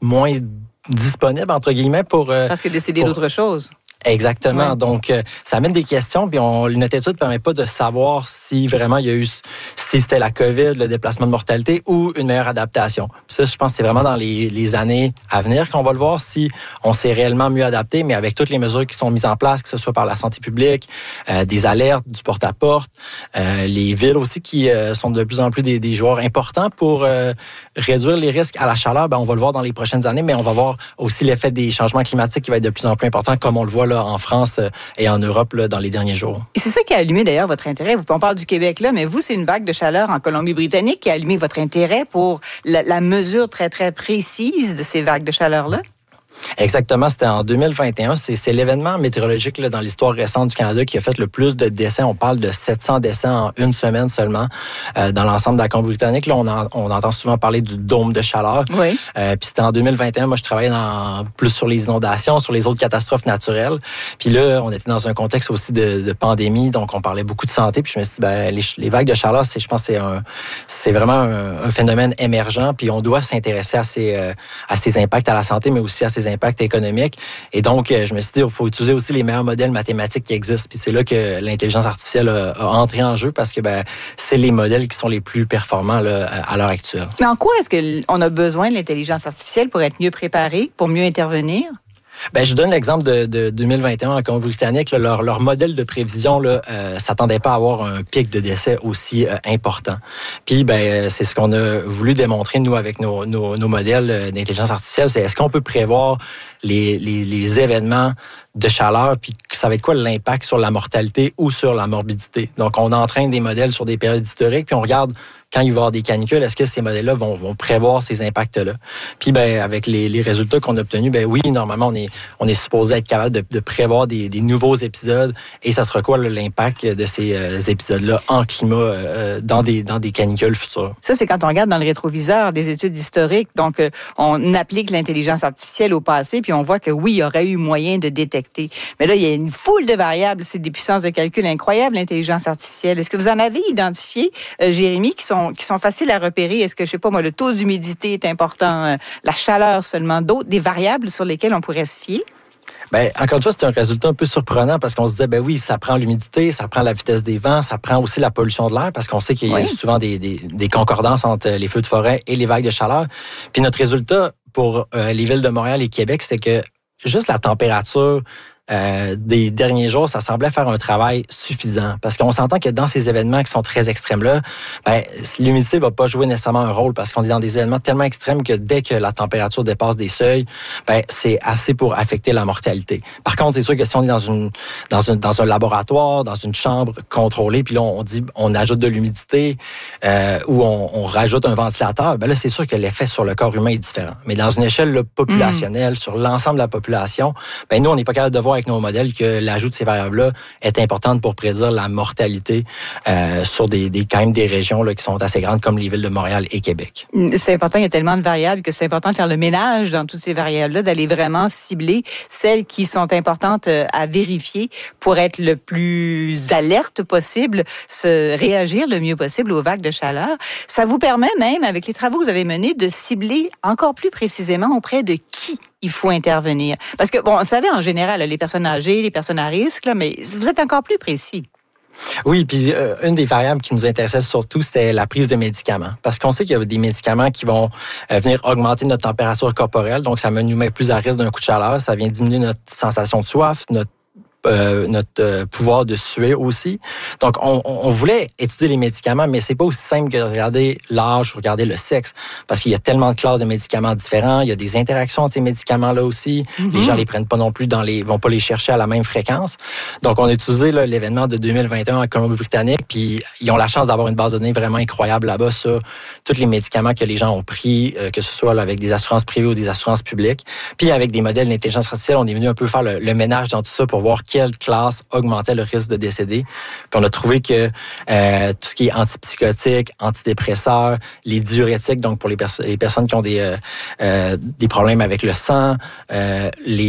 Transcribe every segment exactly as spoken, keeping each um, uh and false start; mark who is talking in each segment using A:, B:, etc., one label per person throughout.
A: moins disponibles, entre guillemets, pour... Euh,
B: Parce que décider
A: pour...
B: d'autre chose.
A: Exactement.
B: Ouais.
A: Donc, euh, ça amène des questions, puis on, notre étude ne permet pas de savoir si vraiment il y a eu, si c'était la COVID, le déplacement de mortalité ou une meilleure adaptation. Puis ça, je pense que c'est vraiment dans les, les années à venir qu'on va le voir, si on s'est réellement mieux adapté, mais avec toutes les mesures qui sont mises en place, que ce soit par la santé publique, euh, des alertes, du porte-à-porte, euh, les villes aussi qui euh, sont de plus en plus des, des joueurs importants pour euh, réduire les risques à la chaleur. Ben, on va le voir dans les prochaines années, mais on va voir aussi l'effet des changements climatiques qui va être de plus en plus important, comme on le voit là, en France et en Europe là, dans les derniers jours.
B: Et c'est ça qui a allumé d'ailleurs votre intérêt. On parle du Québec là, mais vous, c'est une vague de chaleur en Colombie-Britannique qui a allumé votre intérêt pour la, la mesure très, très précise de ces vagues de chaleur-là?
A: Exactement, c'était en deux mille vingt et un. C'est, c'est l'événement météorologique là, dans l'histoire récente du Canada qui a fait le plus de décès. On parle de sept cents décès en une semaine seulement euh, dans l'ensemble de la Colombie-Britannique. Là, on, en, on entend souvent parler du dôme de chaleur.
B: Oui.
A: Euh, puis c'était en deux mille vingt et un. Moi, je travaillais dans, plus sur les inondations, sur les autres catastrophes naturelles. Puis là, on était dans un contexte aussi de, de pandémie, donc on parlait beaucoup de santé. Puis je me suis dit, ben, les, les vagues de chaleur, c'est, je pense, c'est un, c'est vraiment un, un phénomène émergent. Puis on doit s'intéresser à ces, euh, à ces impacts à la santé, mais aussi à ces impacts économiques. Et donc, je me suis dit, il faut utiliser aussi les meilleurs modèles mathématiques qui existent. Puis c'est là que l'intelligence artificielle a, a entré en jeu parce que ben, c'est les modèles qui sont les plus performants là, à l'heure actuelle.
B: Mais en quoi est-ce qu'on a besoin de l'intelligence artificielle pour être mieux préparé, pour mieux intervenir?
A: Ben, je donne l'exemple de, de deux mille vingt et un en Colombie-Britannique. Là, leur, leur modèle de prévision là, euh, s'attendait pas à avoir un pic de décès aussi euh, important. Puis, ben, c'est ce qu'on a voulu démontrer, nous, avec nos, nos, nos modèles d'intelligence artificielle. C'est est-ce qu'on peut prévoir les, les, les événements de chaleur, puis ça va être quoi l'impact sur la mortalité ou sur la morbidité. Donc, on entraîne des modèles sur des périodes historiques, puis on regarde quand il va y avoir des canicules, est-ce que ces modèles-là vont, vont prévoir ces impacts-là? Puis, ben, avec les, les résultats qu'on a obtenus, ben oui, normalement, on est, on est supposé être capable de, de prévoir des, des nouveaux épisodes. Et ça sera quoi là, l'impact de ces euh, épisodes-là en climat euh, dans des, dans des canicules futures?
B: Ça, c'est quand on regarde dans le rétroviseur des études historiques. Donc, euh, on applique l'intelligence artificielle au passé, puis on voit que oui, il y aurait eu moyen de détecter. Mais là, il y a une foule de variables. C'est des puissances de calcul incroyables, l'intelligence artificielle. Est-ce que vous en avez identifié, euh, Jérémy, qui sont qui sont faciles à repérer? Est-ce que, je sais pas moi, le taux d'humidité est important, euh, la chaleur seulement, d'autres, des variables sur lesquelles on pourrait se fier?
A: Ben, encore une fois, c'est un résultat un peu surprenant parce qu'on se disait, ben oui, ça prend l'humidité, ça prend la vitesse des vents, ça prend aussi la pollution de l'air parce qu'on sait qu'il y a oui. souvent des, des, des concordances entre les feux de forêt et les vagues de chaleur. Puis notre résultat pour euh, les villes de Montréal et Québec, c'était que juste la température Euh, des derniers jours, ça semblait faire un travail suffisant. Parce qu'on s'entend que dans ces événements qui sont très extrêmes-là, ben, l'humidité ne va pas jouer nécessairement un rôle parce qu'on est dans des événements tellement extrêmes que dès que la température dépasse des seuils, ben, c'est assez pour affecter la mortalité. Par contre, c'est sûr que si on est dans une dans une dans un laboratoire, dans une chambre contrôlée, puis là, on dit on ajoute de l'humidité euh, ou on, on rajoute un ventilateur, ben là, c'est sûr que l'effet sur le corps humain est différent. Mais dans une échelle là, populationnelle, mmh. sur l'ensemble de la population, ben nous, on n'est pas capable de voir avec nos modèles que l'ajout de ces variables-là est importante pour prédire la mortalité euh, sur des, des, quand même des régions là, qui sont assez grandes comme les villes de Montréal et Québec.
B: C'est important, il y a tellement de variables que c'est important de faire le ménage dans toutes ces variables-là, d'aller vraiment cibler celles qui sont importantes à vérifier pour être le plus alerte possible, se réagir le mieux possible aux vagues de chaleur. Ça vous permet même, avec les travaux que vous avez menés, de cibler encore plus précisément auprès de qui il faut intervenir. Parce que, bon, on savait en général, les personnes âgées, les personnes à risque, là, mais vous êtes encore plus précis.
A: Oui, puis euh, une des variables qui nous intéressait surtout, c'était la prise de médicaments. Parce qu'on sait qu'il y a des médicaments qui vont euh, venir augmenter notre température corporelle, donc ça nous met plus à risque d'un coup de chaleur, ça vient diminuer notre sensation de soif, notre Euh, notre euh, pouvoir de suer aussi. Donc, on, on voulait étudier les médicaments, mais c'est pas aussi simple que de regarder l'âge ou regarder le sexe, parce qu'il y a tellement de classes de médicaments différents, il y a des interactions entre ces médicaments-là aussi. Mm-hmm. Les gens les prennent pas non plus dans les, vont pas les chercher à la même fréquence. Donc, on a utilisé là, l'événement de deux mille vingt et un en Colombie-Britannique, puis ils ont la chance d'avoir une base de données vraiment incroyable là-bas sur tous les médicaments que les gens ont pris, euh, que ce soit là, avec des assurances privées ou des assurances publiques. Puis, avec des modèles d'intelligence artificielle, on est venu un peu faire le, le ménage dans tout ça pour voir quelle classe augmentait le risque de décéder. Puis on a trouvé que euh, tout ce qui est antipsychotique, antidépresseurs, les diurétiques, donc pour les, pers- les personnes qui ont des, euh, euh, des problèmes avec le sang, euh, les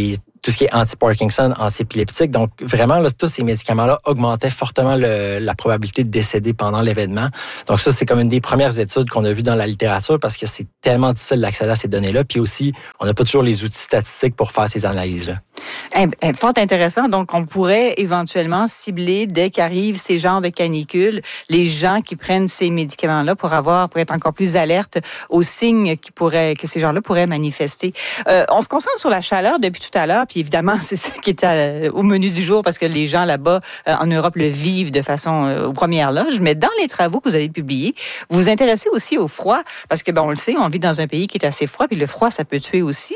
A: tout ce qui est anti-Parkinson, anti-épileptique. Donc, vraiment, là, tous ces médicaments-là augmentaient fortement le, la probabilité de décéder pendant l'événement. Donc, ça, c'est comme une des premières études qu'on a vues dans la littérature parce que c'est tellement difficile d'accéder à ces données-là. Puis aussi, on n'a pas toujours les outils statistiques pour faire ces analyses-là.
B: Fort intéressant. Donc, on pourrait éventuellement cibler, dès qu'arrivent ces genres de canicules, les gens qui prennent ces médicaments-là pour avoir, pour être encore plus alertes aux signes qui pourraient, que ces gens-là pourraient manifester. Euh, on se concentre sur la chaleur depuis tout à l'heure, puis évidemment, c'est ça qui est à, au menu du jour parce que les gens là-bas, euh, en Europe, le vivent de façon euh, aux premières loges. Mais dans les travaux que vous avez publiés, vous vous intéressez aussi au froid parce que, ben, on le sait, on vit dans un pays qui est assez froid, puis le froid, ça peut tuer aussi.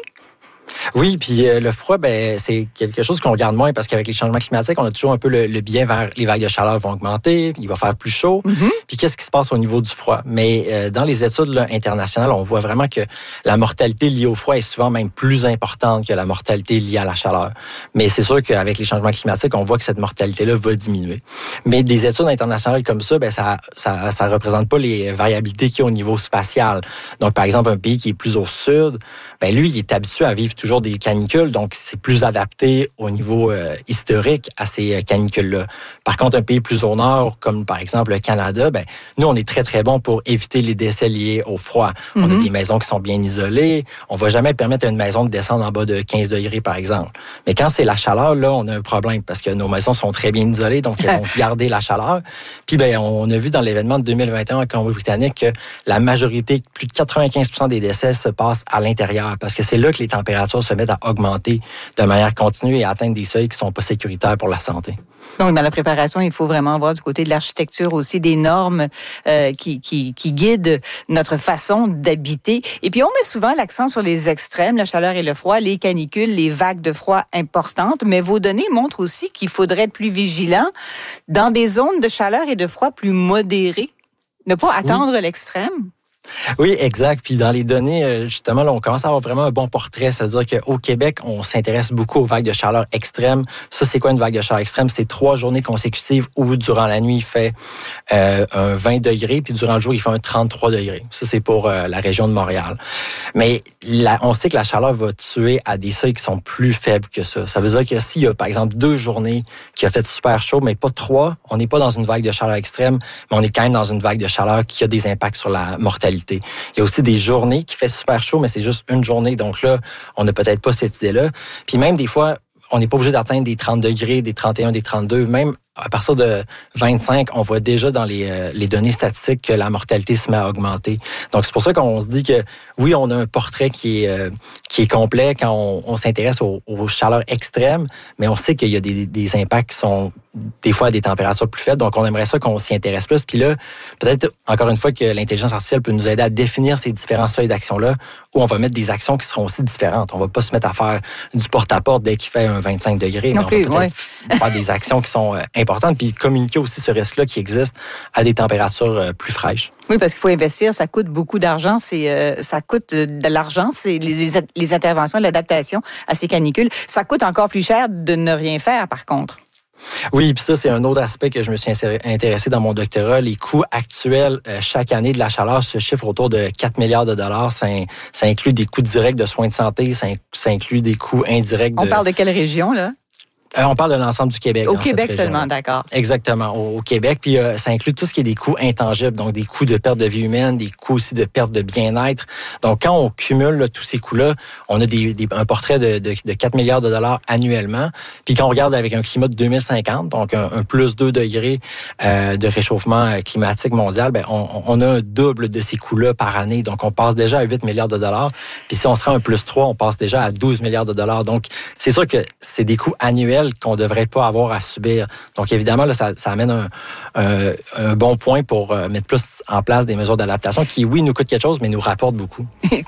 A: Oui, puis euh, le froid, ben c'est quelque chose qu'on regarde moins parce qu'avec les changements climatiques, on a toujours un peu le, le biais vers les vagues de chaleur vont augmenter, il va faire plus chaud. Mm-hmm. Puis qu'est-ce qui se passe au niveau du froid? Mais euh, dans les études là, internationales, on voit vraiment que la mortalité liée au froid est souvent même plus importante que la mortalité liée à la chaleur. Mais c'est sûr qu'avec les changements climatiques, on voit que cette mortalité-là va diminuer. Mais des études internationales comme ça, ben ça ça ça représente pas les variabilités qu'il y a au niveau spatial. Donc par exemple, un pays qui est plus au sud, ben lui, il est habitué à vivre toujours des canicules, donc c'est plus adapté au niveau euh, historique à ces canicules-là. Par contre, un pays plus au nord, comme par exemple le Canada, ben nous, on est très, très bon pour éviter les décès liés au froid. Mm-hmm. On a des maisons qui sont bien isolées. On va jamais permettre à une maison de descendre en bas de quinze degrés, par exemple. Mais quand c'est la chaleur, là, on a un problème parce que nos maisons sont très bien isolées, donc elles vont garder la chaleur. Puis, ben, on a vu dans l'événement de deux mille vingt et un en Colombie-Britannique que la majorité, plus de quatre-vingt-quinze pour cent des décès se passent à l'intérieur parce que c'est là que les températures se mettent à augmenter de manière continue et à atteindre des seuils qui ne sont pas sécuritaires pour la santé.
B: Donc, dans la préparation, il faut vraiment voir du côté de l'architecture aussi des normes euh, qui, qui, qui guident notre façon d'habiter. Et puis, on met souvent l'accent sur les extrêmes, la chaleur et le froid, les canicules, les vagues de froid importantes. Mais vos données montrent aussi qu'il faudrait être plus vigilant dans des zones de chaleur et de froid plus modérées. Ne pas attendre oui. l'extrême.
A: Oui, exact. Puis dans les données, justement, là, on commence à avoir vraiment un bon portrait. C'est-à-dire qu'au Québec, on s'intéresse beaucoup aux vagues de chaleur extrêmes. Ça, c'est quoi une vague de chaleur extrême? C'est trois journées consécutives où, durant la nuit, il fait euh, un vingt degrés, puis durant le jour, il fait un trente-trois degrés. Ça, c'est pour euh, la région de Montréal. Mais là, on sait que la chaleur va tuer à des seuils qui sont plus faibles que ça. Ça veut dire que s'il y a, par exemple, deux journées qui a fait super chaud, mais pas trois, on n'est pas dans une vague de chaleur extrême, mais on est quand même dans une vague de chaleur qui a des impacts sur la mortalité. Il y a aussi des journées qui fait super chaud, mais c'est juste une journée. Donc là, on n'a peut-être pas cette idée-là. Puis même des fois, on n'est pas obligé d'atteindre des trente degrés, des trente et un, des trente-deux. Même à partir de vingt-cinq, on voit déjà dans les, euh, les données statistiques que la mortalité se met à augmenter. Donc, c'est pour ça qu'on se dit que, oui, on a un portrait qui est, euh, qui est complet quand on, on s'intéresse aux, aux chaleurs extrêmes, mais on sait qu'il y a des, des impacts qui sont des fois à des températures plus faibles. Donc, on aimerait ça qu'on s'y intéresse plus. Puis là, peut-être, encore une fois, que l'intelligence artificielle peut nous aider à définir ces différents seuils d'action-là où on va mettre des actions qui seront aussi différentes. On va pas se mettre à faire du porte-à-porte dès qu'il fait un vingt-cinq degrés, mais on va peut-être ouais. faire des actions qui sont euh, importantes, puis communiquer aussi ce risque-là qui existe à des températures euh, plus fraîches.
B: Oui, parce qu'il faut investir, ça coûte beaucoup d'argent. C'est, euh, ça coûte de l'argent, c'est les, les interventions, l'adaptation à ces canicules. Ça coûte encore plus cher de ne rien faire, par contre.
A: Oui, puis ça, c'est un autre aspect que je me suis intéressé dans mon doctorat. Les coûts actuels, euh, chaque année de la chaleur, se chiffrent autour de quatre milliards de dollars. Ça, ça inclut des coûts directs de soins de santé, ça, ça inclut des coûts indirects. De...
B: On parle de quelle région, là?
A: Euh, on parle de l'ensemble du Québec.
B: Au Québec seulement, d'accord.
A: Exactement, au, au Québec. Puis euh, ça inclut tout ce qui est des coûts intangibles, donc des coûts de perte de vie humaine, des coûts aussi de perte de bien-être. Donc quand on cumule là, tous ces coûts-là, on a des, des, un portrait de, de, de quatre milliards de dollars annuellement. Puis quand on regarde avec un climat de deux mille cinquante, donc un, un plus deux degrés euh, de réchauffement climatique mondial, ben on, on a un double de ces coûts-là par année. Donc on passe déjà à huit milliards de dollars. Puis si on se rend un plus trois, on passe déjà à douze milliards de dollars. Donc c'est sûr que c'est des coûts annuels qu'on ne devrait pas avoir à subir. Donc, évidemment, là, ça, ça amène un, un, un bon point pour mettre plus en place des mesures d'adaptation qui, oui, nous coûtent quelque chose, mais nous rapportent beaucoup.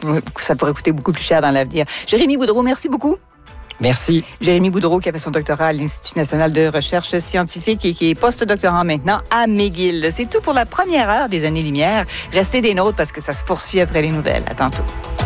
B: Ça pourrait coûter beaucoup plus cher dans l'avenir. Jérémy Boudreau, merci beaucoup.
A: Merci.
B: Jérémy Boudreau, qui a fait son doctorat à l'Institut national de recherche scientifique et qui est post-doctorant maintenant à McGill. C'est tout pour la première heure des Années-Lumière. Restez des nôtres parce que ça se poursuit après les nouvelles. À tantôt.